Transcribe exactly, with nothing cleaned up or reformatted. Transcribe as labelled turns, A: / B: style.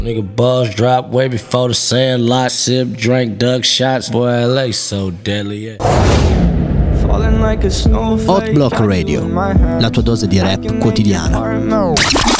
A: Nigga balls drop way before the sandlot. Sip, drink, duck shots. Boy, L A so deadly, yeah.
B: Hot Block Radio, la tua dose di rap quotidiana.